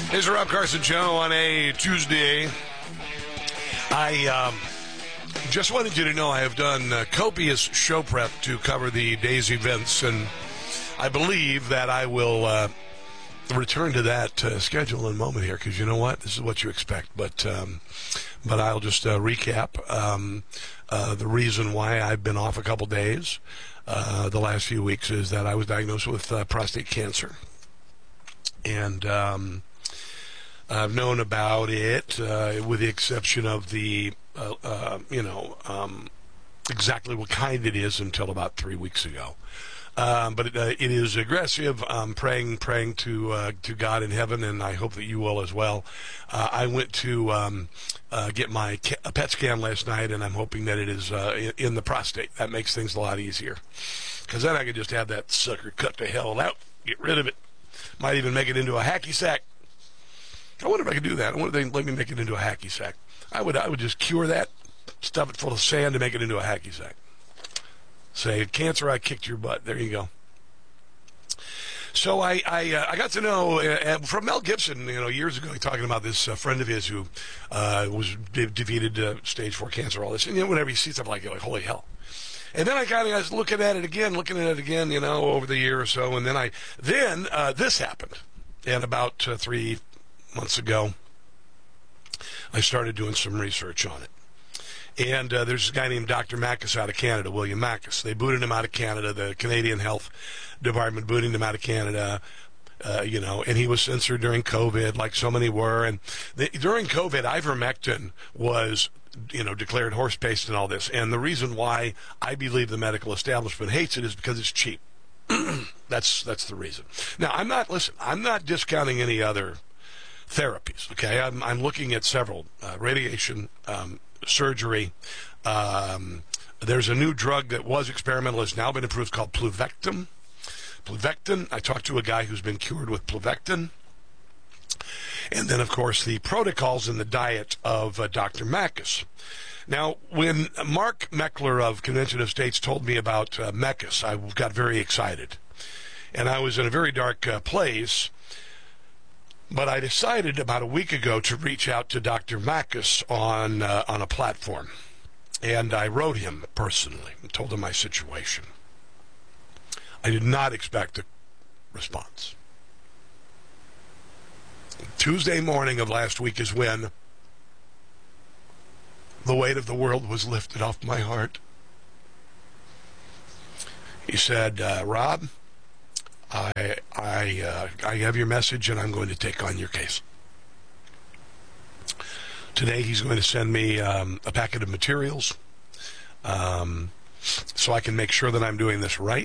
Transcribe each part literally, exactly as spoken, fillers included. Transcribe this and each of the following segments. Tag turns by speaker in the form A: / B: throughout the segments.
A: It's the Rob Carson Show on a Tuesday. I um, just wanted you to know I have done uh, copious show prep to cover the day's events, and I believe that I will uh, return to that uh, schedule in a moment here, because you know what? This is what you expect. But um, but I'll just uh, recap um, uh, the reason why I've been off a couple days uh, the last few weeks is that I was diagnosed with uh, prostate cancer. And um, I've known about it, uh, with the exception of the, uh, uh, you know, um, exactly what kind it is until about three weeks ago. Um, but it, uh, it is aggressive. I'm praying, praying to uh, to God in heaven, and I hope that you will as well. Uh, I went to um, uh, get my ca- a P E T scan last night, and I'm hoping that it is uh, in, in the prostate. That makes things a lot easier, because then I could just have that sucker cut to hell out, get rid of it. Might even make it into a hacky sack. I wonder if I could do that. I wonder if they let me make it into a hacky sack. I would I would just cure that, stuff it full of sand to make it into a hacky sack. Say, cancer, I kicked your butt. There you go. So I I, uh, I got to know uh, from Mel Gibson, you know, years ago, talking about this uh, friend of his who uh, was de- defeated uh, stage four cancer, all this. And, you know, whenever you see stuff like it, like, holy hell. And then I kind of was looking at it again, looking at it again, you know, over the year or so. And then I, then uh, this happened. And about uh, three months ago, I started doing some research on it. And uh, there's a guy named Doctor Makis out of Canada, William Makis. They booted him out of Canada. The Canadian Health Department booted him out of Canada. Uh, you know, and he was censored during COVID, like so many were. And the, during COVID, ivermectin was, you know, declared horse paste and all this. And the reason why I believe the medical establishment hates it is because it's cheap. that's that's the reason. Now, I'm not, listen, I'm not discounting any other therapies, okay? I'm, I'm looking at several, uh, radiation, um, surgery. Um, there's a new drug that was experimental, has now been approved, called Pluvectin. Pluvectin, I talked to a guy who's been cured with Pluvectin. And then, of course, the protocols in the diet of uh, Doctor Makis. Now, when Mark Meckler of Convention of States told me about uh, Makis, I got very excited. And I was in a very dark uh, place. But I decided about a week ago to reach out to Doctor Makis on, uh, on a platform. And I wrote him personally and told him my situation. I did not expect a response. Tuesday morning of last week is when the weight of the world was lifted off my heart. He said, uh, Rob, I I uh, I have your message, and I'm going to take on your case. Today he's going to send me um, a packet of materials um, so I can make sure that I'm doing this right.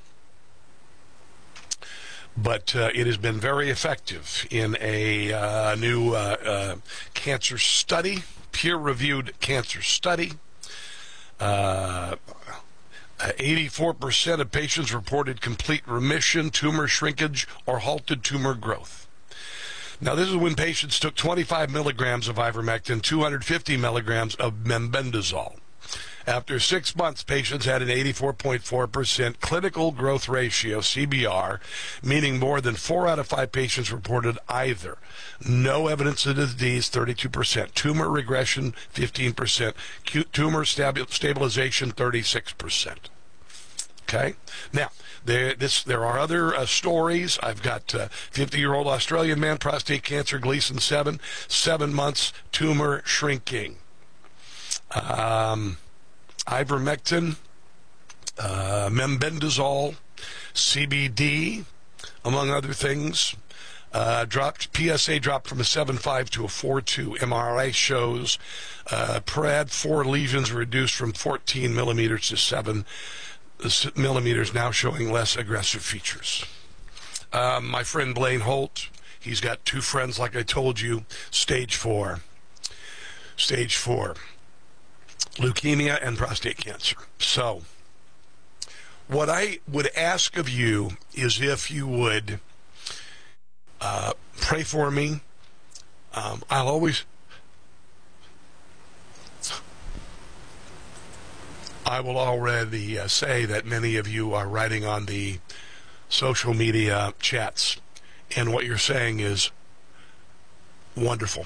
A: But uh, it has been very effective in a uh, new uh, uh, cancer study, peer-reviewed cancer study. Uh, eighty-four percent of patients reported complete remission, tumor shrinkage, or halted tumor growth. Now, this is when patients took twenty-five milligrams of ivermectin, two hundred fifty milligrams of mebendazole. After six months, patients had an eighty-four point four percent clinical growth ratio, C B R, meaning more than four out of five patients reported either. No evidence of disease, thirty-two percent. Tumor regression, fifteen percent. Tumor stabi- stabilization, thirty-six percent. Okay? Now, there, this, there are other uh, stories. I've got uh, fifty-year-old Australian man, prostate cancer, Gleason seven, seven months, tumor shrinking. Um... Ivermectin, uh, mebendazole, C B D, among other things, uh, dropped, P S A dropped from a seven point five to a four point two. M R I shows uh, P R A D four lesions reduced from fourteen millimeters to seven millimeters, now showing less aggressive features. Um, my friend Blaine Holt, he's got two friends, like I told you, stage four. Stage four. Leukemia and prostate cancer. So, what I would ask of you is if you would uh, pray for me. Um, I'll always, I will already uh, say that many of you are writing on the social media chats, and what you're saying is, wonderful.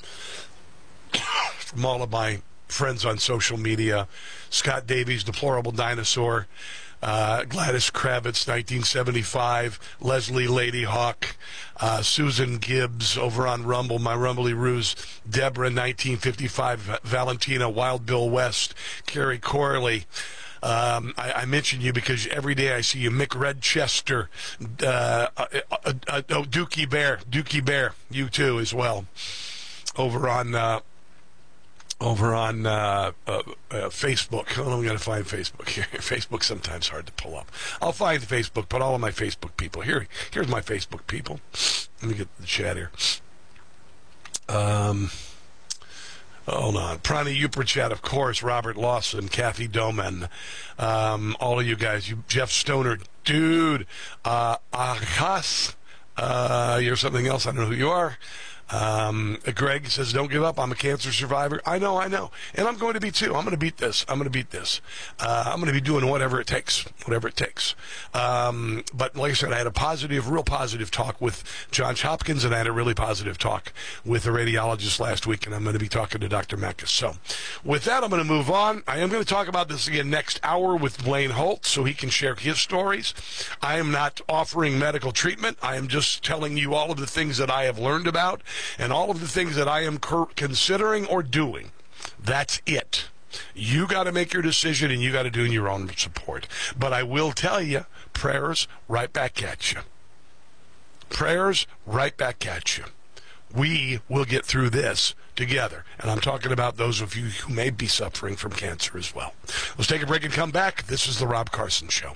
A: From all of my friends on social media, Scott Davies, Deplorable Dinosaur, uh, Gladys Kravitz, nineteen seventy-five, Leslie Lady Hawk, uh, Susan Gibbs over on Rumble, my Rumbly Ruse, Deborah, nineteen fifty-five, Valentina, Wild Bill West, Carrie Corley. Um, I, I mention you because every day I see you, Mick Redchester, uh, uh, uh, uh, oh, Dookie Bear, Dookie Bear, you too as well, over on uh, over on uh, uh, uh, Facebook. Oh, I'm going to find Facebook here. Facebook's sometimes hard to pull up. I'll find Facebook, but all of my Facebook people. Here, here's my Facebook people. Let me get the chat here. Um... Hold on. Prani Uper chat, of course. Robert Lawson, Kathy Doman, um, all of you guys. You, Jeff Stoner, dude. Uh, Akas, uh, you're something else. I don't know who you are. Um, Greg says, don't give up. I'm a cancer survivor. I know, I know. And I'm going to be too. I'm going to beat this. I'm going to beat this. Uh, I'm going to be doing whatever it takes, whatever it takes. Um, but like I said, I had a positive, real positive talk with Johns Hopkins, and I had a really positive talk with a radiologist last week, and I'm going to be talking to Doctor Mekas. So with that, I'm going to move on. I am going to talk about this again next hour with Blaine Holt so he can share his stories. I am not offering medical treatment. I am just telling you all of the things that I have learned about and all of the things that I am cur- considering or doing. That's it. You got to make your decision, and you got to do in your own support. But I will tell you, prayers right back at you. Prayers right back at you. We will get through this together. And I'm talking about those of you who may be suffering from cancer as well. Let's take a break and come back. This is The Rob Carson Show.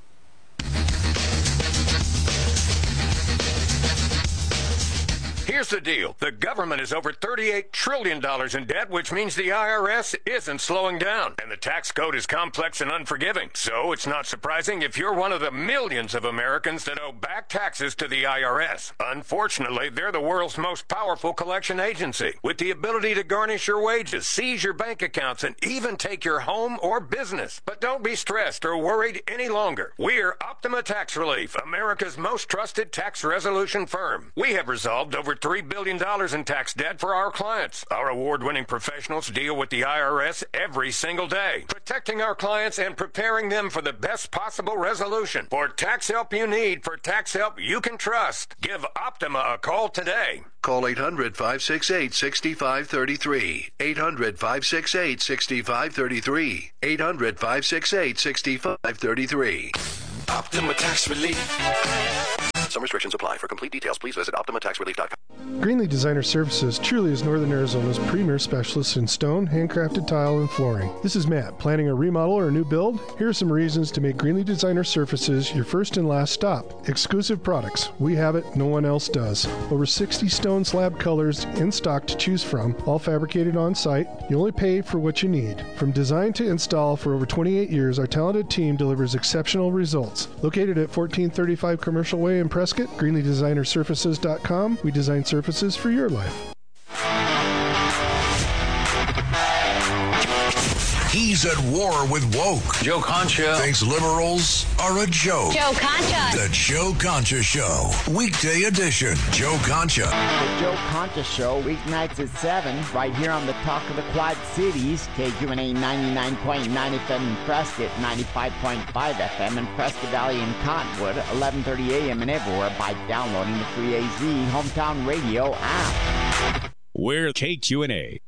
B: Here's the deal. The government is over thirty-eight trillion dollars in debt, which means the I R S isn't slowing down. And the tax code is complex and unforgiving. So it's not surprising if you're one of the millions of Americans that owe back taxes to the I R S. Unfortunately, they're the world's most powerful collection agency, with the ability to garnish your wages, seize your bank accounts, and even take your home or business. But don't be stressed or worried any longer. We're Optima Tax Relief, America's most trusted tax resolution firm. We have resolved over three billion dollars in tax debt for our clients. Our award-winning professionals deal with the I R S every single day, protecting our clients and preparing them for the best possible resolution. For tax help you need, for tax help you can trust, give Optima a call today.
C: Call eight hundred, five six eight, six five three three. eight hundred, five six eight, six five three three. eight hundred, five six eight, six five three three.
D: Optima Tax Relief.
C: Some restrictions apply. For complete details, please visit optima tax relief dot com.
E: Greenlee Designer Services truly is Northern Arizona's premier specialist in stone, handcrafted tile, and flooring. This is Matt. Planning a remodel or a new build? Here are some reasons to make Greenlee Designer Services your first and last stop. Exclusive products. We have it. No one else does. Over sixty stone slab colors in stock to choose from, all fabricated on site. You only pay for what you need. From design to install for over twenty-eight years, our talented team delivers exceptional results. Located at fourteen thirty-five Commercial Way in Prescott, Greenlee Designer Surfaces dot com. We design surfaces for your life.
F: He's at war with woke.
G: Joe Concha
F: thinks liberals are a joke.
H: Joe Concha.
F: The Joe Concha Show. Weekday edition. Joe Concha.
I: The Joe Concha Show, weeknights at seven, right here on the Talk of the Quad Cities. K Q N A ninety-nine point nine F M in Prescott, ninety-five point five F M in Prescott Valley and Cottonwood, eleven thirty A M and everywhere by downloading the free A Z Hometown Radio app.
J: We're K Q N A.